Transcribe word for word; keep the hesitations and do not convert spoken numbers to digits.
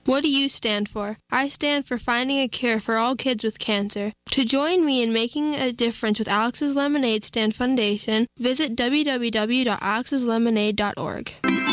What do you stand for? I stand for finding a cure for all kids with cancer. To join me in making a difference with Alex's Lemonade Stand Foundation, visit w w w dot alex's lemonade dot org.